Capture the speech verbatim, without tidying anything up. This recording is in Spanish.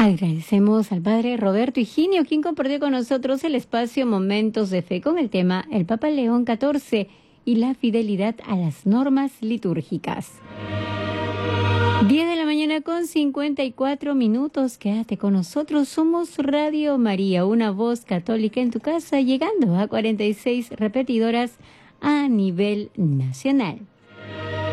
Agradecemos al padre Roberto Higinio, quien compartió con nosotros el espacio Momentos de Fe con el tema El Papa León catorce y la fidelidad a las normas litúrgicas. diez de la mañana con cincuenta y cuatro minutos. Quédate con nosotros. Somos Radio María, una voz católica en tu casa, llegando a cuarenta y seis repetidoras a nivel nacional.